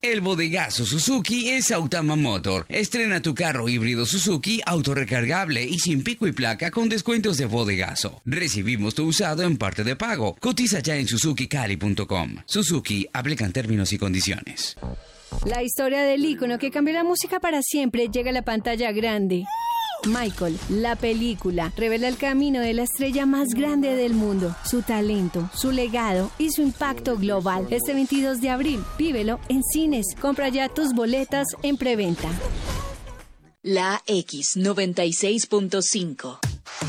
El bodegazo Suzuki es Autama Motor. Estrena tu carro híbrido Suzuki autorrecargable y sin pico y placa con descuentos de bodegazo. Recibimos tu usado en parte de pago. Cotiza ya en suzukicali.com. Suzuki, aplican términos y condiciones. La historia del ícono que cambió la música para siempre llega a la pantalla grande. Michael, la película, revela el camino de la estrella más grande del mundo, su talento, su legado y su impacto global. Este 22 de abril, vívelo en cines. Compra ya tus boletas en preventa. La X 96.5